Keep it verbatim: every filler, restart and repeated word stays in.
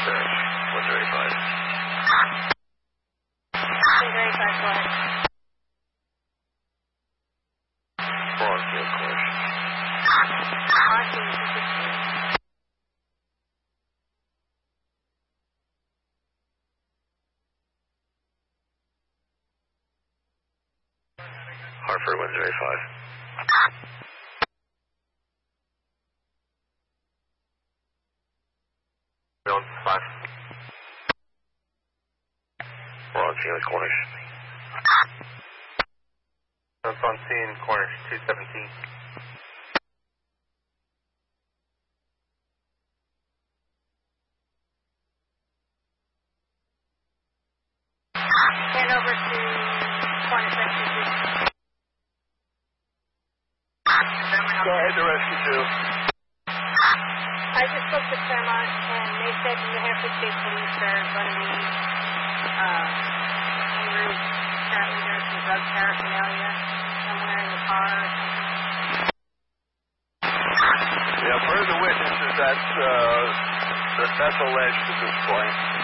Correct. one zero eight five. one zero eight five, go ahead. Wrong field collision. Austin, two sixteen. Hartford one zero eight five. One five. We're on scene at Cornish. That's on scene, Cornish two seventeen. Hand over to Cornish Rescue two. Go ahead to rescue two. I just spoke to Claremont, and they said New Hampshire State Police are going to be uh, en route. Apparently there's some drug paraphernalia somewhere in the car. Yeah, per the witnesses, that's, uh, that, that's alleged at this point.